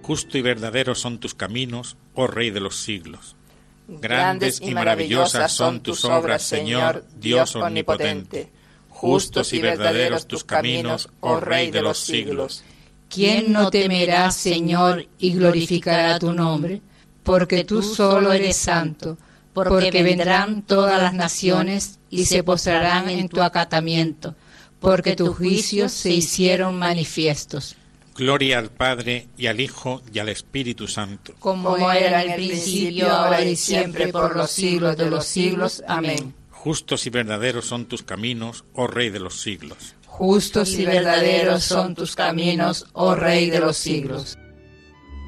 Justo y verdadero son tus caminos, oh Rey de los siglos. Grandes y maravillosas son tus obras, Señor, Dios omnipotente. Justos y verdaderos tus caminos, oh Rey de los siglos. ¿Quién no temerá, Señor, y glorificará tu nombre? Porque tú solo eres santo, porque vendrán todas las naciones y se postrarán en tu acatamiento, porque tus juicios se hicieron manifiestos. Gloria al Padre, y al Hijo, y al Espíritu Santo. Como era en el principio, ahora y siempre, por los siglos de los siglos. Amén. Justos y verdaderos son tus caminos, oh Rey de los siglos. Justos y verdaderos son tus caminos, oh Rey de los siglos.